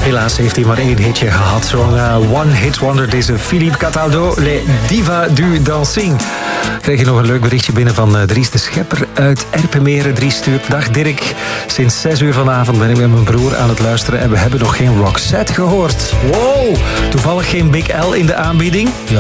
Helaas heeft hij maar 1 hitje gehad. Zo'n one-hit wonder, deze Philippe Cataldo, Les Divas du Dancing. Krijg je nog een leuk berichtje binnen van Dries de Schepper uit Erpenmeren. Dries stuurt: dag Dirk, sinds 6 uur vanavond ben ik met mijn broer aan het luisteren en we hebben nog geen Roxette gehoord. Wow, toevallig geen Big L in de aanbieding? Ja.